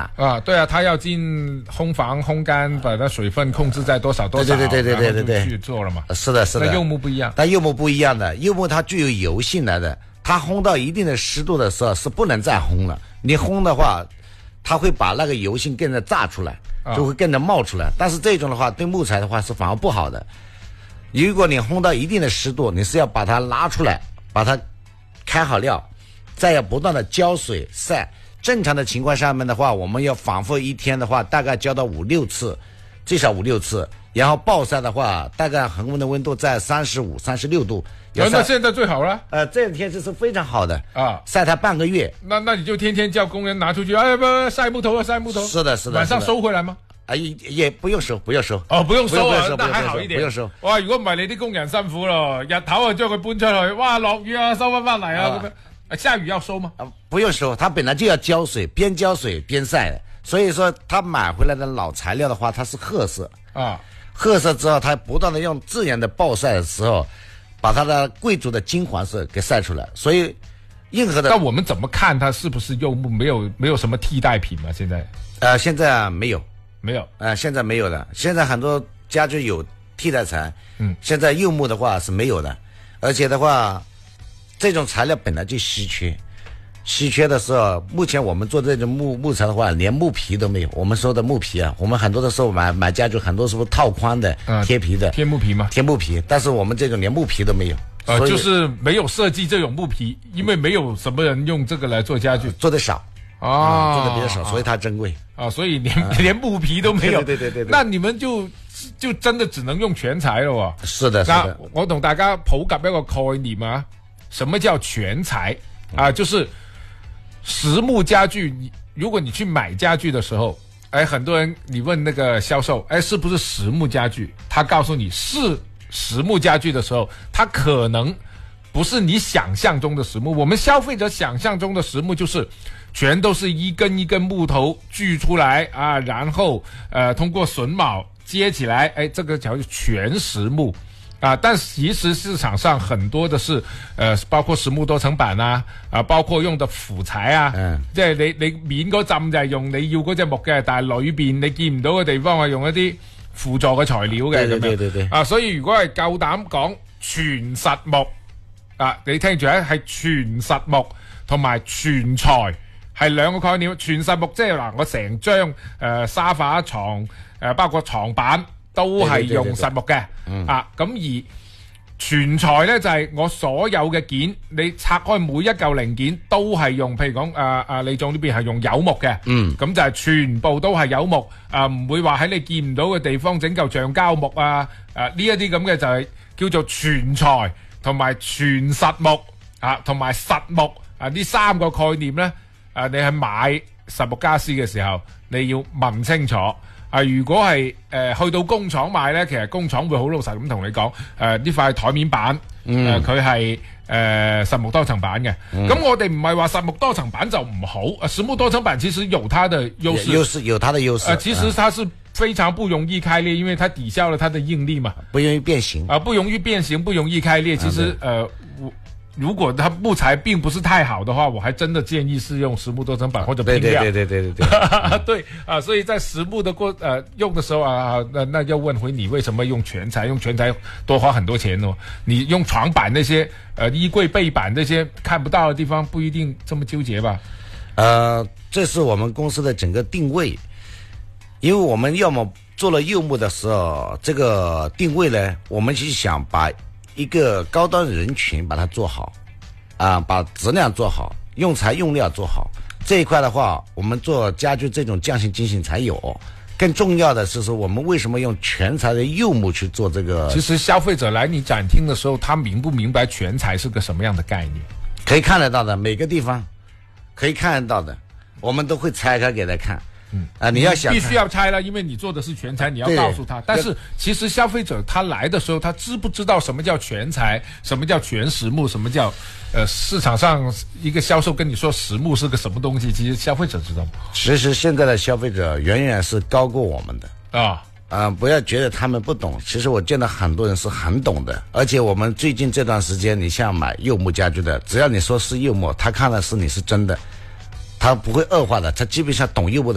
嘛。 啊，对啊，它要进烘房烘干，把它水分控制在多少，对，去做了嘛。 是的。 那柚木不一样， 但柚木不一样的，柚木它具有油性来的，它烘到一定的湿度的时候是不能再烘了。你烘的话，它会把那个油性跟着炸出来，就会跟着冒出来。但是这种的话，对木材的话是反而不好的。如果你烘到一定的湿度，你是要把它拉出来，把它开好料，再要不断的浇水晒。正常的情况下面的话，我们要反复一天的话，大概浇到5-6次，最少5-6次。然后暴晒的话，大概恒温的温度在35、36度。 那现在最好了。 这种天气是非常好的啊， 晒它半个月。 那你就天天叫工人拿出去，不晒木头。 是的。 晚上收回来吗？ 也不用收。 哦，不用收啊，那還好一點。 不用收。 哇，如果唔係你啲工人辛苦咯，日頭啊將佢搬出去，哇落雨啊收翻嚟啊咁樣。下雨要收嗎？ 不用收，它本來就要澆水，邊澆水邊曬的。所以說，他買回來的老材料的話，它是褐色啊。褐色之後，它不斷的用自然的暴曬的時候，把它的貴族的金黃色給曬出來。所以，任何的。 但我們怎麼看它是不是柚木？沒有什麼替代品嗎？現在？ 現在沒有。現在沒有的。現在很多家具有替代材，現在柚木的話是沒有的。而且的話，這種材料本來就稀缺的時候，目前我們做這種木材的話，連木皮都沒有。我們說的木皮啊，我們很多的時候買家具，很多時候套框的、貼皮的。 貼木皮嗎？ 貼木皮，但是我們這種連木皮都沒有。 就是沒有設計這種木皮，因為沒有什麼人用這個來做家具， 做得少。做的比較少，所以它珍貴啊，所以連木皮都沒有。 對。 那你們就真的只能用全材了。 是的。 那我同大家普及一個概念啊，什麼叫全材啊？就是實木家具，如果你去買家具的時候，很多人你問那個銷售，是不是實木家具？他告訴你是實木家具的時候，他可能不是你想象中的實木。我們消費者想象中的實木就是全都是一根一根木頭鋸出來啊，然後通過榫卯接起來，這個叫全實木啊。但其實市場上很多的是包括實木多層板啊，包括用的輔材啊，即係你面嗰浸就係用你要嗰隻木嘅，但係裏邊你見唔到嘅地方係用一啲輔助嘅材料嘅。 對啊，所以如果係夠膽講全實木啊，你聽住係全實木同埋全材。係兩個概念，全實木即係嗱，我成張沙發床包括床板都係用實木嘅啊。咁而全材咧就係我所有嘅件，你拆開每一嚿零件都係用，譬如講李總呢邊係用柚木嘅，咁就係全部都係柚木唔會話喺你見唔到嘅地方整嚿橡膠木呢一啲咁嘅就係叫做全材同埋全實木同埋實木呢三個概念咧。你係買實木家私嘅時候，你要問清楚。如果係去到工廠買咧，其實工廠會好老實咁同你講，呢塊台面板，佢係實木多層板嘅。咁我哋唔係話實木多層板就唔好，實木多層板其實有它的優勢， 有它的優勢。 其實它是非常不容易開裂，因為它抵消了它的應力嘛， 不容易變形不容易變形，不容易開裂。其實如果它木材並不是太好的話，我還真的建議是用實木多層板或者拼料。 對。 對所以在實木的用的時候那要問回你為什麼用全材？用全材多花很多錢哦。你用床板那些衣櫃背板那些看不到的地方，不一定這麼糾結吧？ 這是我們公司的整個定位，因為我們要麼做了柚木的時候，這個定位呢，我們是想把一個高端人群把它做好把質量做好，用材用料做好，這一塊的話我們做家具這種匠心精神才有。更重要的是說我們為什麼用全材的柚木去做這個。 其實消費者來你展廳的時候，他明不明白全材是個什麼樣的概念？ 可以看得到的，每個地方可以看得到的，我們都會拆開給他看。你要想必須要拆了，因為你做的是全材，你要告訴他。但是其實消費者他來的時候，他知不知道什麼叫全材，什麼叫全實木，什麼叫市場上一個銷售跟你說實木是個什麼東西，其實消費者知道嗎？ 其實現在的消費者遠遠是高過我們的不要覺得他們不懂，其實我見到很多人是很懂的。而且我們最近這段時間，你像買柚木家具的，只要你說是柚木，他看的是你是真的，他不會惡化的，他基本上懂柚木的